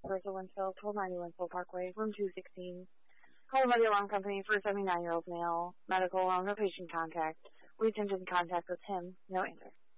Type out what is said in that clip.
1st of Winsfield, 1290 Winsfield Parkway, room 216. Call by the alarm company for a 79-year-old male. Medical alarm, no patient contact. We attempted contact with him. No answer.